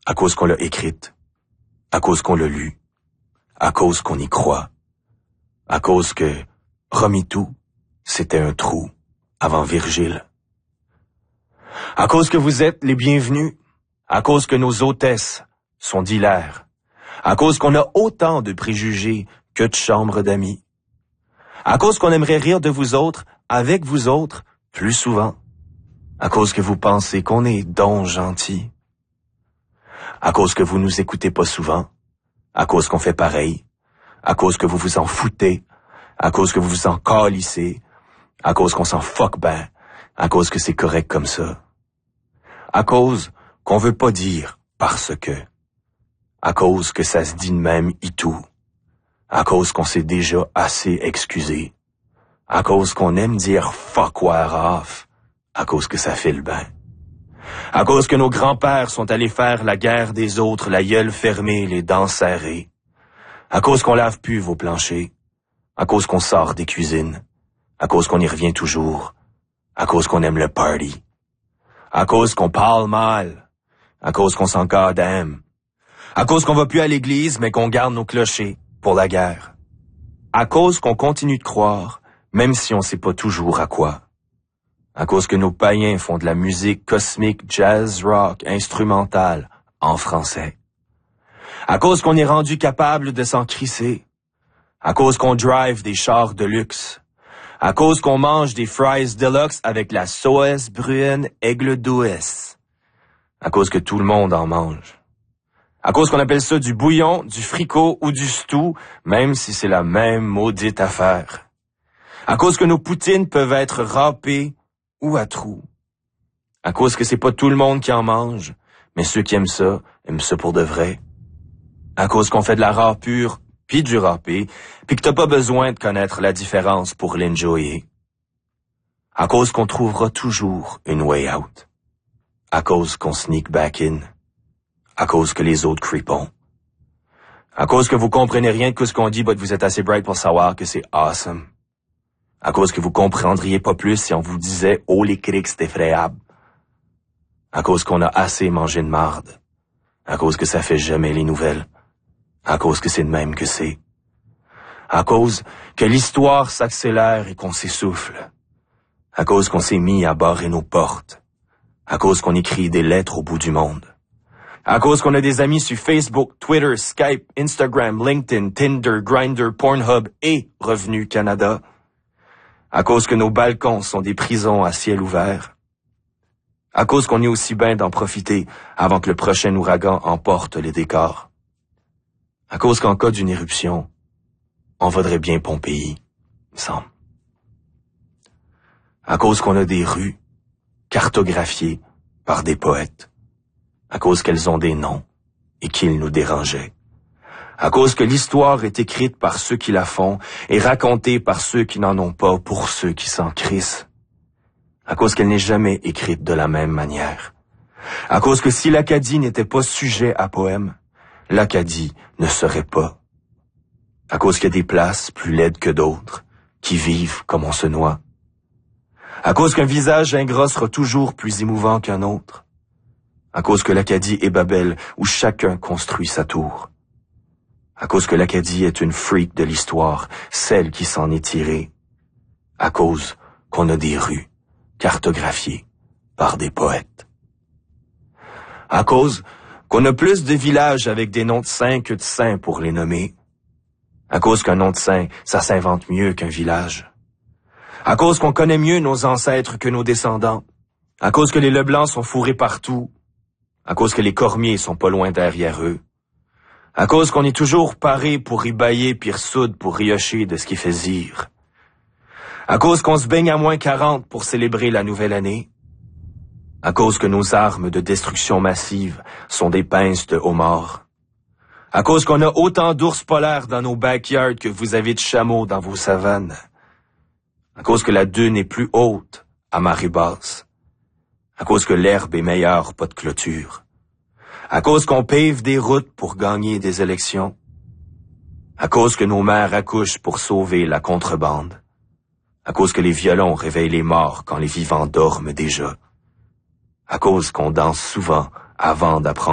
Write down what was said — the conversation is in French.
à cause qu'on l'a écrite, à cause qu'on l'a lue, à cause qu'on y croit, à cause que Romitou, c'était un trou avant Virgile. À cause que vous êtes les bienvenus, à cause que nos hôtesses sont d'hilaires, à cause qu'on a autant de préjugés que de chambres d'amis, à cause qu'on aimerait rire de vous autres, avec vous autres, plus souvent, à cause que vous pensez qu'on est donc gentils, à cause que vous nous écoutez pas souvent, à cause qu'on fait pareil, à cause que vous vous en foutez, à cause que vous vous en calissez, à cause qu'on s'en fuck ben, à cause que c'est correct comme ça, à cause qu'on veut pas dire parce que, à cause que ça se dit de même et tout, à cause qu'on s'est déjà assez excusé, à cause qu'on aime dire fuck war off, à cause que ça file ben, à cause que nos grands-pères sont allés faire la guerre des autres, la gueule fermée, les dents serrées, à cause qu'on lave plus vos planchers, à cause qu'on sort des cuisines, à cause qu'on y revient toujours, à cause qu'on aime le party, à cause qu'on parle mal, à cause qu'on s'en goddamn, à cause qu'on va plus à l'église mais qu'on garde nos clochers pour la guerre, à cause qu'on continue de croire, même si on sait pas toujours à quoi, à cause que nos païens font de la musique cosmique, jazz, rock, instrumentale, en français, à cause qu'on est rendu capable de s'en crisser, à cause qu'on drive des chars de luxe, à cause qu'on mange des fries deluxe avec la sauce brune aigle douce, à cause que tout le monde en mange, à cause qu'on appelle ça du bouillon, du fricot ou du stew, même si c'est la même maudite affaire, à cause que nos poutines peuvent être râpées ou à trous, à cause que c'est pas tout le monde qui en mange, mais ceux qui aiment ça pour de vrai, à cause qu'on fait de la râpure puis du râpé, puis que t'as pas besoin de connaître la différence pour l'enjoyer. À cause qu'on trouvera toujours une way out. À cause qu'on sneak back in. À cause que les autres creepons. À cause que vous comprenez rien de ce qu'on dit, but vous êtes assez bright pour savoir que c'est awesome. À cause que vous comprendriez pas plus si on vous disait « Oh les crics, c'est effrayable ». À cause qu'on a assez mangé de marde. À cause que ça fait jamais les nouvelles. À cause que c'est de même que c'est. À cause que l'histoire s'accélère et qu'on s'essouffle. À cause qu'on s'est mis à barrer nos portes. À cause qu'on écrit des lettres au bout du monde. À cause qu'on a des amis sur Facebook, Twitter, Skype, Instagram, LinkedIn, Tinder, Grindr, Pornhub et Revenu Canada. À cause que nos balcons sont des prisons à ciel ouvert. À cause qu'on est aussi bien d'en profiter avant que le prochain ouragan emporte les décors. À cause qu'en cas d'une éruption, on vaudrait bien Pompéi, me semble. À cause qu'on a des rues cartographiées par des poètes. À cause qu'elles ont des noms et qu'ils nous dérangeaient. À cause que l'histoire est écrite par ceux qui la font et racontée par ceux qui n'en ont pas pour ceux qui s'en crissent. À cause qu'elle n'est jamais écrite de la même manière. À cause que si l'Acadie n'était pas sujet à poème, l'Acadie ne serait pas. À cause qu'il y a des places plus laides que d'autres, qui vivent comme on se noie. À cause qu'un visage ingrat sera toujours plus émouvant qu'un autre. À cause que l'Acadie est Babel, où chacun construit sa tour. À cause que l'Acadie est une freak de l'histoire, celle qui s'en est tirée. À cause qu'on a des rues cartographiées par des poètes. À cause qu'on a plus de villages avec des noms de saints que de saints pour les nommer. À cause qu'un nom de saint, ça s'invente mieux qu'un village. À cause qu'on connaît mieux nos ancêtres que nos descendants. À cause que les Leblancs sont fourrés partout. À cause que les Cormiers sont pas loin derrière eux. À cause qu'on est toujours paré pour ribailler puis ressoude pour riocher de ce qui fait zire. À cause qu'on se baigne à moins 40 pour célébrer la nouvelle année. À cause que nos armes de destruction massive sont des pinces de homards. À cause qu'on a autant d'ours polaires dans nos backyards que vous avez de chameaux dans vos savanes. À cause que la dune est plus haute à marée basse. À cause que l'herbe est meilleure, pas de clôture. À cause qu'on pave des routes pour gagner des élections. À cause que nos mères accouchent pour sauver la contrebande. À cause que les violons réveillent les morts quand les vivants dorment déjà. À cause qu'on danse souvent avant d'apprendre